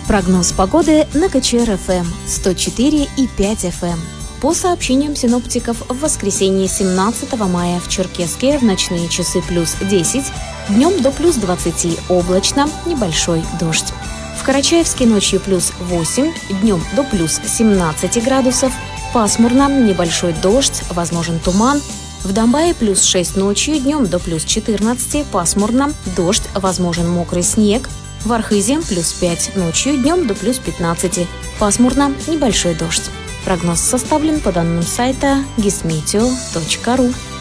Прогноз погоды на КЧР-ФМ 104,5 FM. По сообщениям синоптиков, в воскресенье 17 мая в Черкесске в ночные часы плюс 10, днем до плюс 20, облачно, небольшой дождь. В Карачаевске ночью плюс 8, днем до плюс 17 градусов, пасмурно, небольшой дождь, возможен туман. В Домбае плюс 6 ночью, днем до плюс 14, пасмурно, дождь, возможен мокрый снег. В Архизе плюс 5 ночью, днем до плюс 15, пасмурно, небольшой дождь. Прогноз составлен по данным сайта gizmeteo.ru.